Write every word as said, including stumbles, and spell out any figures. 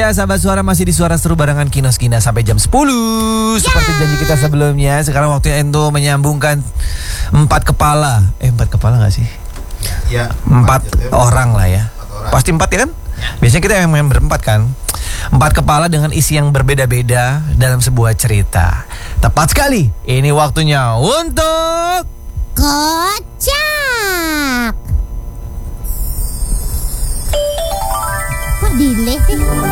kita sahabat suara masih di Suara Seru barengan Kinos Gina sampai jam sepuluh. Seperti janji kita sebelumnya. Sekarang waktunya Endo menyambungkan empat kepala. Eh empat kepala gak sih? Ya, Empat empat, orang lah ya. Empat orang. Pasti empat ya kan? Biasanya kita yang main berempat kan. Empat kepala dengan isi yang berbeda-beda dalam sebuah cerita. Tepat sekali. Ini waktunya untuk